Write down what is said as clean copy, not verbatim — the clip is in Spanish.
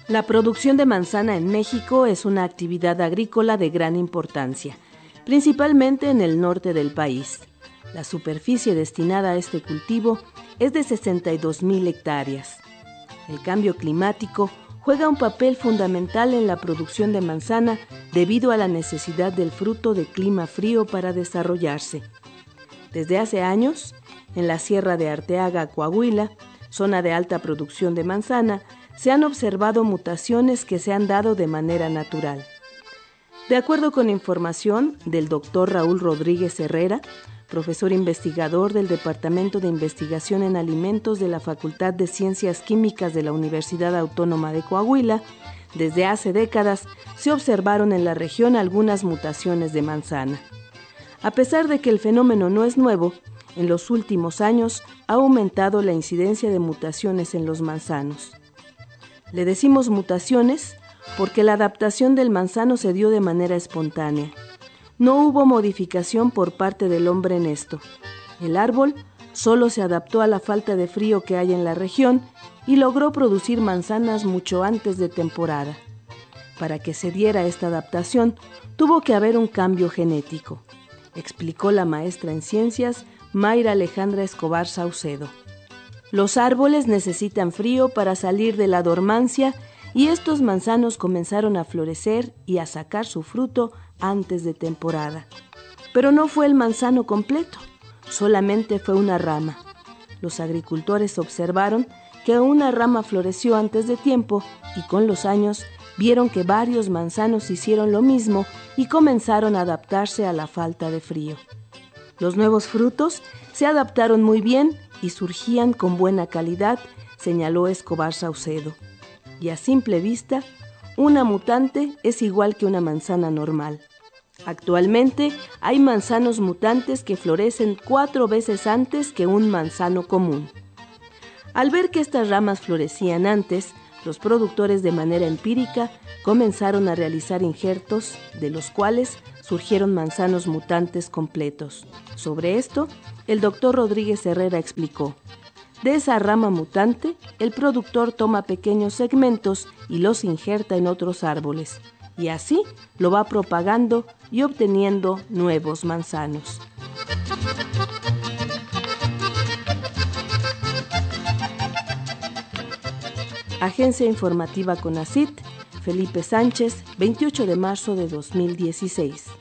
La producción de manzana en México es una actividad agrícola de gran importancia, principalmente en el norte del país. La superficie destinada a este cultivo es de 62,000 hectáreas. El cambio climático juega un papel fundamental en la producción de manzana debido a la necesidad del fruto de clima frío para desarrollarse. Desde hace años, en la Sierra de Arteaga, Coahuila, zona de alta producción de manzana, se han observado mutaciones que se han dado de manera natural. De acuerdo con información del Dr. Raúl Rodríguez Herrera, profesor investigador del Departamento de Investigación en Alimentos de la Facultad de Ciencias Químicas de la Universidad Autónoma de Coahuila, desde hace décadas se observaron en la región algunas mutaciones de manzana. A pesar de que el fenómeno no es nuevo, en los últimos años ha aumentado la incidencia de mutaciones en los manzanos. Le decimos mutaciones porque la adaptación del manzano se dio de manera espontánea. No hubo modificación por parte del hombre en esto. El árbol solo se adaptó a la falta de frío que hay en la región y logró producir manzanas mucho antes de temporada. Para que se diera esta adaptación, tuvo que haber un cambio genético, explicó la maestra en ciencias Mayra Alejandra Escobar Saucedo. Los árboles necesitan frío para salir de la dormancia y estos manzanos comenzaron a florecer y a sacar su fruto antes de temporada. Pero no fue el manzano completo, solamente fue una rama. Los agricultores observaron que una rama floreció antes de tiempo y con los años vieron que varios manzanos hicieron lo mismo y comenzaron a adaptarse a la falta de frío. Los nuevos frutos se adaptaron muy bien y surgían con buena calidad, señaló Escobar Saucedo. Y a simple vista, una mutante es igual que una manzana normal. Actualmente hay manzanos mutantes que florecen 4 veces antes que un manzano común. Al ver que estas ramas florecían antes, los productores de manera empírica comenzaron a realizar injertos, de los cuales surgieron manzanos mutantes completos. Sobre esto, el doctor Rodríguez Herrera explicó: de esa rama mutante, el productor toma pequeños segmentos y los injerta en otros árboles, y así lo va propagando y obteniendo nuevos manzanos. Agencia Informativa CONACYT, Felipe Sánchez, 28 de marzo de 2016.